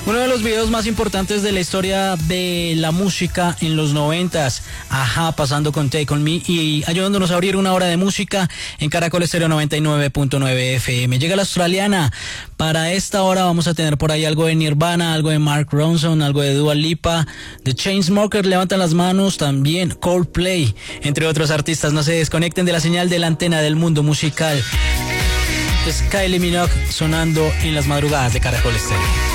Uno de los videos más importantes de la historia de la música en los 90s. Ajá, pasando con Take On Me y ayudándonos a abrir una hora de música en Caracol Estéreo 99.9 FM. Llega la australiana. Para esta hora vamos a tener por ahí algo de Nirvana, algo de Mark Ronson, algo de Dua Lipa, The Chainsmokers, levantan las manos, también Coldplay, entre otros artistas. No se desconecten de la señal de la antena del mundo musical. Es Kylie Minogue sonando en las madrugadas de Caracol Estéreo.